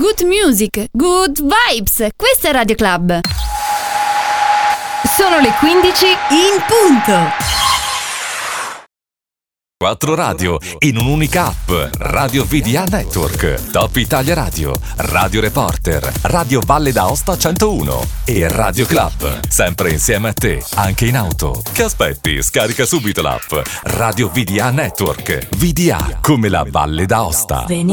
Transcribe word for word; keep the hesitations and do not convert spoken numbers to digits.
good music, good vibes. Questa è Radio Club. Sono le quindici in punto. Quattro radio in un'unica app. Radio V D A Network, Top Italia Radio, Radio Reporter, Radio Valle d'Aosta centouno e Radio Club. Sempre insieme a te, anche in auto. Che aspetti? Scarica subito l'app. Radio V D A Network. V D A come la Valle d'Aosta. Veni